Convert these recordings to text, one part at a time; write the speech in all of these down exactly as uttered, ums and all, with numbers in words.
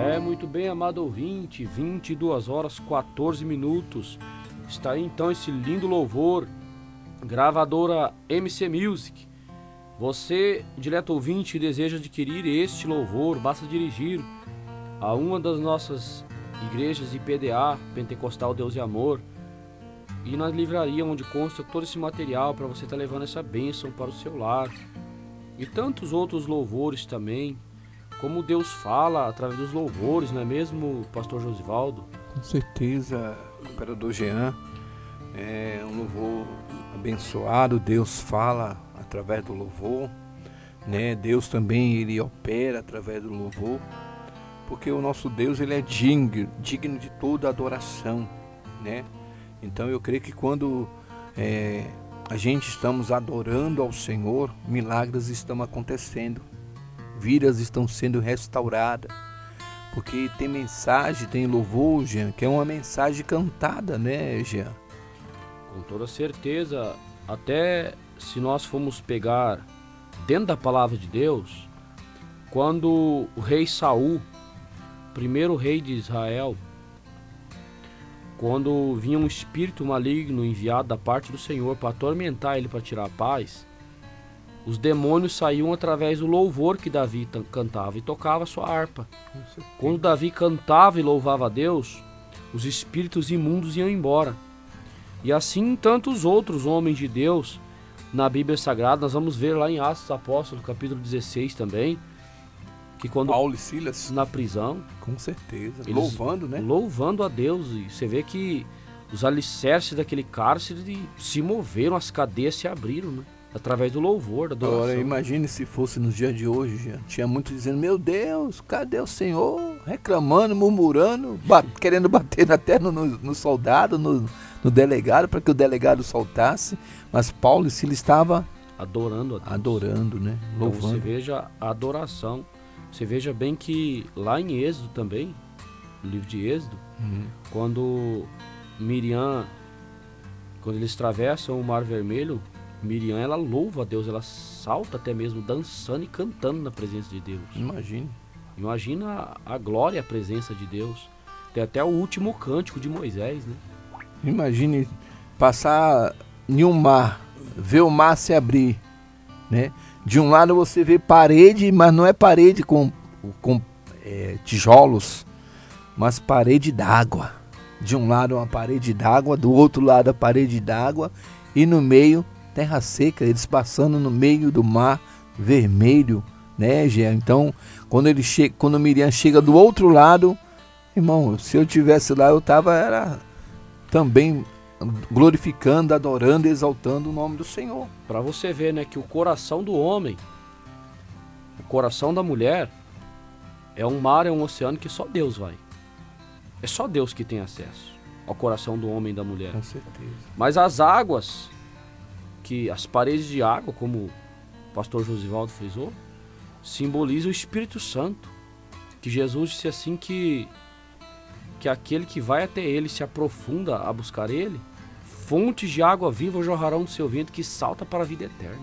É, muito bem, amado ouvinte, vinte e duas horas, quatorze minutos. Está aí então esse lindo louvor, gravadora M C Music. Você, direto ouvinte, deseja adquirir este louvor, basta dirigir a uma das nossas igrejas I P D A, Pentecostal Deus e Amor, e na livraria onde consta todo esse material para você estar tá levando essa bênção para o seu lar. E tantos outros louvores também, como Deus fala através dos louvores, não é mesmo, pastor Josivaldo? Com certeza, Imperador Jean, é um louvor abençoado. Deus fala através do louvor, né? Deus também, ele opera através do louvor, porque o nosso Deus, ele é digno, digno de toda adoração, né? Então eu creio que quando é, a gente estamos adorando ao Senhor, milagres estão acontecendo, vidas estão sendo restauradas, porque tem mensagem, tem louvor, Jean, que é uma mensagem cantada, né, Jean? Com toda certeza. Até se nós formos pegar dentro da palavra de Deus, quando o rei Saul, primeiro rei de Israel, quando vinha um espírito maligno enviado da parte do Senhor para atormentar ele, para tirar a paz, os demônios saíam através do louvor que Davi cantava e tocava a sua harpa. Quando Davi cantava e louvava a Deus, os espíritos imundos iam embora. E assim tantos outros homens de Deus na Bíblia Sagrada, nós vamos ver lá em Atos dos Apóstolos, capítulo dezesseis também, que quando Paulo e Silas na prisão, com certeza, eles louvando, né? Louvando a Deus, e você vê que os alicerces daquele cárcere se moveram, as cadeias se abriram, né? Através do louvor, da adoração. Agora imagine se fosse nos dias de hoje, já tinha muitos dizendo: meu Deus, cadê o Senhor? Reclamando, murmurando, bat, querendo bater até no, no, no soldado, no, no delegado, para que o delegado soltasse. Mas Paulo e Silas estavam adorando a Deus. Adorando, né? Louvando. Então você veja a adoração. Você veja bem que lá em Êxodo também, no livro de Êxodo, uhum. quando Miriam, quando eles atravessam o Mar Vermelho, Miriam, ela louva a Deus, ela salta até mesmo dançando e cantando na presença de Deus. Imagine. Imagina a, a glória e a presença de Deus. Tem até o último cântico de Moisés, né? Imagine passar em um mar, ver o mar se abrir, né? De um lado você vê parede, mas não é parede com, com é, tijolos, mas parede d'água. De um lado uma parede d'água, do outro lado a parede d'água, e no meio terra seca, eles passando no meio do mar vermelho, né, Gê? Então, quando ele chega, quando Miriam chega do outro lado, irmão, se eu tivesse lá, eu tava era também glorificando, adorando, exaltando o nome do Senhor. Para você ver, né, que o coração do homem, o coração da mulher é um mar, é um oceano que só Deus vai. É só Deus que tem acesso ao coração do homem e da mulher. Com certeza. Mas as águas, que as paredes de água, como o pastor Josivaldo frisou, simbolizam o Espírito Santo, que Jesus disse assim que, que aquele que vai até ele, se aprofunda a buscar ele, fontes de água viva jorrarão do seu ventre, que salta para a vida eterna.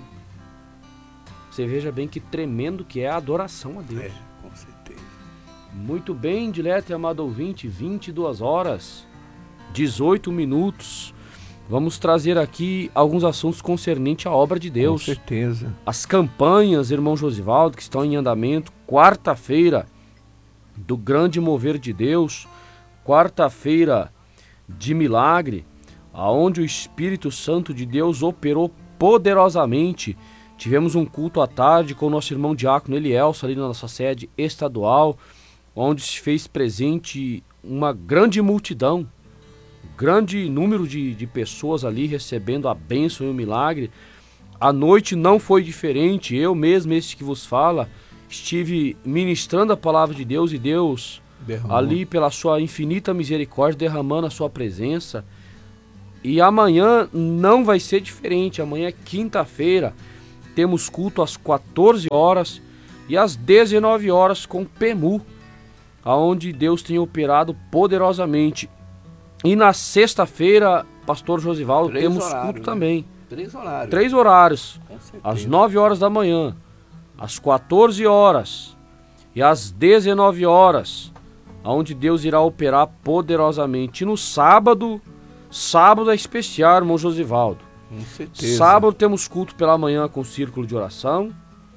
Você veja bem que tremendo que é a adoração a Deus. É, com certeza. Muito bem, dileto e amado ouvinte, vinte e duas horas, dezoito minutos. Vamos trazer aqui alguns assuntos concernentes à obra de Deus. Com certeza. As campanhas, irmão Josivaldo, que estão em andamento. Quarta-feira do grande mover de Deus. Quarta-feira de milagre, aonde o Espírito Santo de Deus operou poderosamente. Tivemos um culto à tarde com o nosso irmão diácono Elielso, ali na nossa sede estadual, onde se fez presente uma grande multidão. Grande número de, de pessoas ali recebendo a bênção e o milagre. A noite não foi diferente. Eu mesmo, este que vos fala, estive ministrando a palavra de Deus e Deus, derramou ali pela sua infinita misericórdia, derramando a sua presença. E amanhã não vai ser diferente. Amanhã é quinta-feira. Temos culto às quatorze horas e às dezenove horas com P E M U, aonde Deus tem operado poderosamente. E na sexta-feira, pastor Josivaldo, Três temos horários, culto né? também. Três horários. Três horários. Com certeza. Às nove horas da manhã, às quatorze horas e às dezenove horas. onde Deus irá operar poderosamente. E no sábado, sábado é especial, irmão Josivaldo. Com certeza. Sábado temos culto pela manhã com círculo de oração.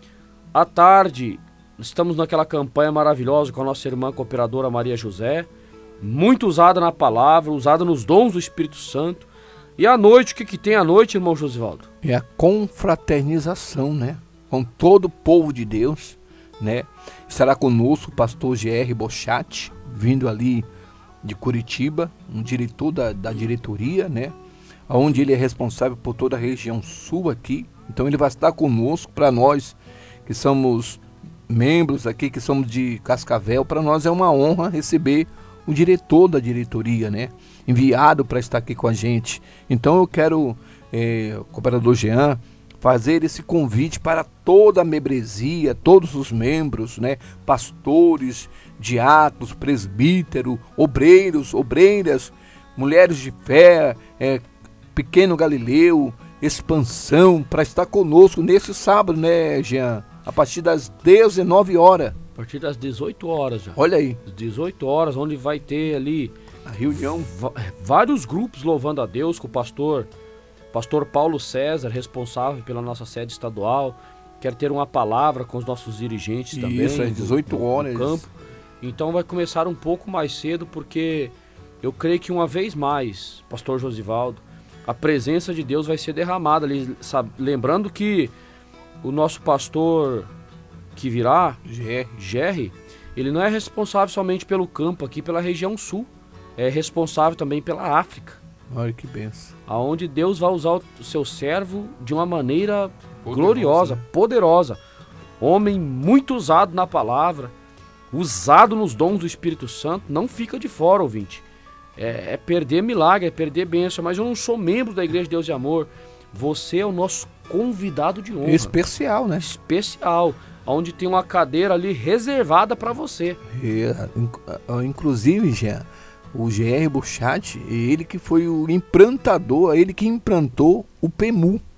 À tarde, estamos naquela campanha maravilhosa com a nossa irmã cooperadora Maria José, muito usada na palavra, usada nos dons do Espírito Santo. E à noite, o que, que tem à noite, irmão Josivaldo? É a confraternização, né? Com todo o povo de Deus, né? Estará conosco o pastor G R Bochatti, vindo ali de Curitiba, um diretor da, da diretoria, né? Onde ele é responsável por toda a região sul aqui. Então ele vai estar conosco. Para nós que somos membros aqui, que somos de Cascavel, para nós é uma honra receber o diretor da diretoria, né? Enviado para estar aqui com a gente. Então eu quero, é, cooperador Jean, fazer esse convite para toda a membresia, todos os membros, né? Pastores, diáconos, presbíteros, obreiros, obreiras, mulheres de fé, é, Pequeno Galileu, Expansão, para estar conosco nesse sábado, né, Jean? A partir das dezenove horas. A partir das dezoito horas já. Olha aí. dezoito horas, onde vai ter ali a reunião, vários grupos louvando a Deus, com o pastor, pastor Paulo César, responsável pela nossa sede estadual, quer ter uma palavra com os nossos dirigentes também. Isso, às dezoito horas. No campo. Então vai começar um pouco mais cedo, porque eu creio que uma vez mais, pastor Josivaldo, a presença de Deus vai ser derramada ali, sabe? Lembrando que o nosso pastor que virá, Gerry, ele não é responsável somente pelo campo aqui, pela região sul, é responsável também pela África. Olha que benção. Aonde Deus vai usar o seu servo de uma maneira poderosa, gloriosa, poderosa. Homem muito usado na palavra, usado nos dons do Espírito Santo, não fica de fora, ouvinte. É, é perder milagre, é perder bênção, mas eu não sou membro da Igreja de Deus e Amor. Você é o nosso convidado de honra. Especial, né? Especial, onde tem uma cadeira ali reservada para você. É, inclusive, já, o G R Bochatti, ele que foi o implantador, ele que implantou o P E M U.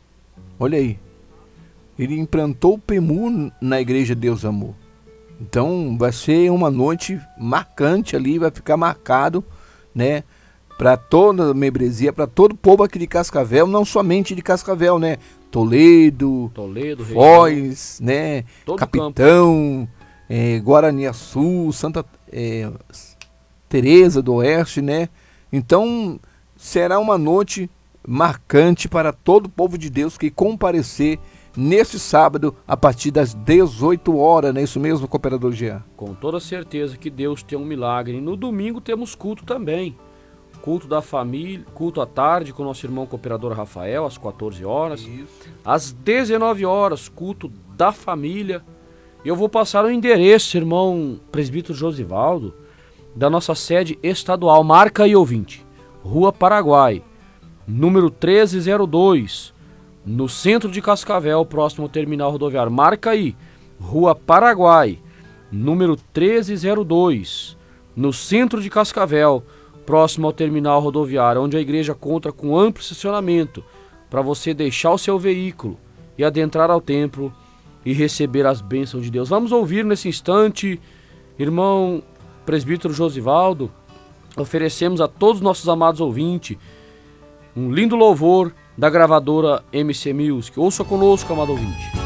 Olha aí. Ele implantou o P E M U na Igreja de Deus e Amor. Então vai ser uma noite marcante ali, vai ficar marcado, né? Para toda a membresia, para todo o povo aqui de Cascavel, não somente de Cascavel, né? Toledo, Toledo, Foz, né? Todo Capitão, é, Guaraniaçu, Santa é, Teresa do Oeste, né? Então será uma noite marcante para todo o povo de Deus que comparecer nesse sábado a partir das dezoito horas, não é isso mesmo, cooperador Jean? Com toda certeza que Deus tem um milagre. E no domingo temos culto também. Culto da família, culto à tarde com o nosso irmão cooperador Rafael, às quatorze horas. Isso. Às dezenove horas, culto da família. E eu vou passar o endereço, irmão presbítero Josivaldo, da nossa sede estadual. Marca aí, ouvinte. Rua Paraguai, número treze zero dois, no centro de Cascavel, próximo ao terminal rodoviário. Marca aí. Rua Paraguai, número treze zero dois, no centro de Cascavel, próximo ao terminal rodoviário, onde a igreja conta com amplo estacionamento para você deixar o seu veículo e adentrar ao templo e receber as bênçãos de Deus. Vamos ouvir nesse instante, irmão presbítero Josivaldo, oferecemos a todos os nossos amados ouvintes um lindo louvor da gravadora M C Music. Ouça conosco, amado ouvinte.